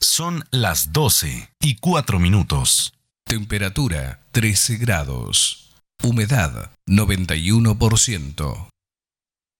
Son las 12:04. Temperatura 13 grados. Humedad 91%.